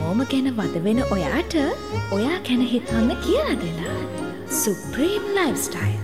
හැමෝම ගැන වද වෙන ඔයාට ඔයා ගැන හිතන්න කියලා දෙලා සුප්‍රීම් ලයිෆ්ස්ටයිල්.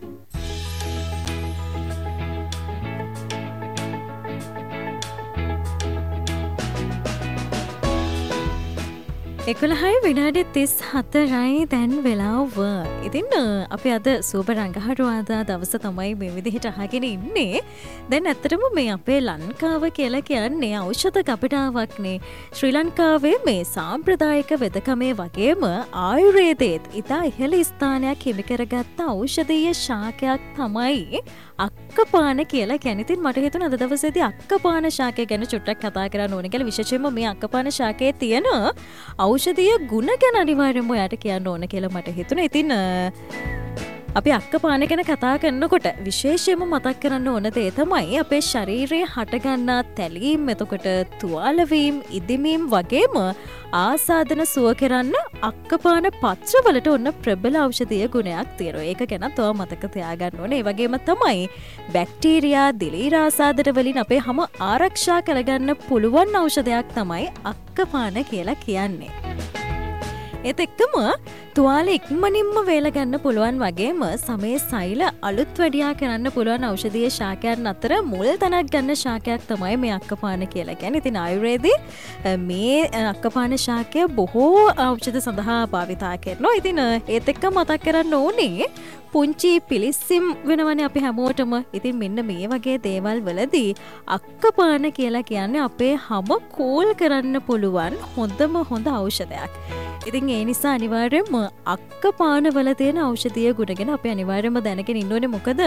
එකොළහයි විනාඩි 34යි දැන් වෙලාව. ඉතින් අපි අද සුබ රංගහරුවාදා දවස තමයි මේ විදිහට අහගෙන ඉන්නේ. දැන් ඇත්තටම මේ අපේ ලංකාව කියලා කියන්නේ ඖෂධ කපිටාවක්නේ. ශ්‍රී ලංකාවේ මේ සාම්ප්‍රදායික වෙදකමේ වගේම ආයුර්වේදයේත් ඉතා ඉහළ ස්ථානයක් හිමි කරගත්ත ඖෂධීය ශාකයක් තමයි අක්කපාන කියලා කියන්නේ. ඉතින් මට හිතුණා අද දවසේදී අක්කපාන ශාකය ගැන චුට්ටක් කතා කරන්න ඕනේ කියලා. විශේෂයෙන්ම මේ අක්කපාන ශාකයේ තියෙන ඖෂධීය ගුණ ගැන අනිවාර්යයෙන්ම ඔයාට කියන්න ඕන කියලා මට හිතුණා. ඉතින් අපි අක්කපාන ගැන කතා කරනකොට විශේෂයෙන්ම මතක් කරන්න ඕන දේ තමයි අපේ ශරීරයේ හටගන්නා තැලීම්, එතකොට තුවාල වීම, ඉදිමීම් වගේම ආසාදන සුව කරන්න අක්කපාන පත්‍රවලට ඔන්න ප්‍රබල ඖෂධීය ගුණයක් තියෙනවා. ඒක ගැනත් ඔයා මතක තියාගන්න ඕනේ. ඒ වගේම තමයි බැක්ටීරියා, දිලීර ආසාදන වලින් අපේ හැම ආරක්ෂා කරගන්න පුළුවන් ඖෂධයක් තමයි අක්කපාන කියලා කියන්නේ. ඒත් එක්කම තුවාල ඉක්මනින්ම වේලගන්න පුළුවන් වගේම සමේ සෛල අලුත් වැඩියා කරන්න පුළුවන් ඖෂධීය ශාකයන් අතර මුල් තැනක් ගන්න ශාකයක් තමයි මේ අක්කපාන කියලා කියන්නේ. ඉතින් ආයුර්වේදයේ මේ අක්කපාන ශාකය බොහෝ ඖෂධ සඳහා භාවිතා කරනවා. ඉතින් ඒත් එක්ක මතක් කරන්න ඕනේ පුංචි පිලිස්සිම් වෙනවනේ අපි හැමෝටම. ඉතින් මෙන්න මේ වගේ දේවල් වලදී අක්කපාන කියලා කියන්නේ අපේ හැම කූල් කරන්න පුළුවන් හොඳම හොඳ ඖෂධයක්. ඉතින් ඒ නිසා අනිවාර්යයෙන්ම අක්කපාන වල තියෙන ඖෂධීය ගුණ ගැන අපි අනිවාර්යයෙන්ම දැනගෙන ඉන්න ඕනේ. මොකද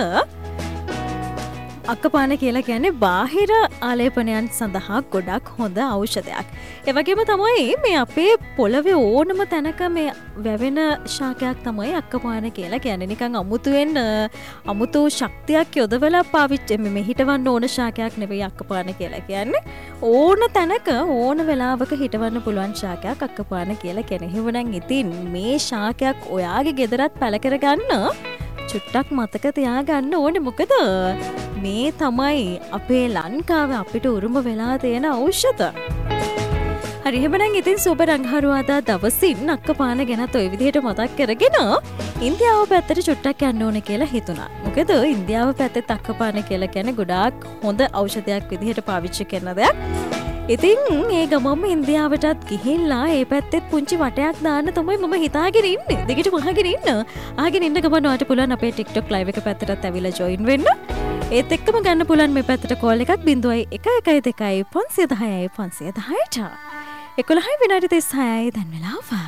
අක්කපාන කියලා කියන්නේ බාහිර ආලේපනයන් සඳහා ගොඩක් හොඳ ඖෂධයක්. ඒ වගේම තමයි මේ අපේ පොළවේ ඕනම තැනක මේ වැවෙන ශාකයක් තමයි අක්කපාන කියලා කියන්නේ. නිකන් අමුතු ශක්තියක් යොදවලා පාවිච්චි මේ හිටවන්න ඕන ශාකයක් නෙවෙයි අක්කපාන කියලා කියන්නේ. ඕන තැනක ඕන වෙලාවක හිටවන්න පුළුවන් ශාකයක් අක්කපාන කියලා කියන්නේ. එහෙමනම් ඉතින් මේ ශාකයක් ඔයාගේ ගෙදරත් පැල කරගන්න චුට්ටක් මතක තියාගන්න ඕනේ. මොකද මේ තමයි අපේ ලංකාවේ අපිට උරුම වෙලා තියෙන ඖෂධ. හරි, එහෙමනම් ඉතින් සුබ රංගහරුවාදා දවසින් අක්කපාන ගැනත් ඔය විදිහට මතක් කරගෙන ඉන්දියාව පැත්තට චුට්ටක් යන්න ඕනේ කියලා හිතුණා. මොකද ඉන්දියාව පැත්තේ අක්කපාන කියලා කියන්නේ ගොඩාක් හොඳ ಔಷධයක් විදිහට පාවිච්චි කරන දෙයක්. ඉතින් ඒ ගමම ඉන්දියාවටත් ගිහිල්ලා ඒ පැත්තෙත් පුංචි වටයක් දාන්න තමයි මම හිතාගෙන ඉන්නේ. දිගටම අහගෙන ඉන්න. අහගෙන ඉන්න ගමන් ඔයාලට පුළුවන් අපේ TikTok live එක පැත්තටත් ඇවිල්ලා join වෙන්න. ඒත් එක්කම ගන්න පුළුවන් මේ පැත්තට call එකක් 0112 510 510ට. 11 විනාඩි 36යි දැන් වෙලාව.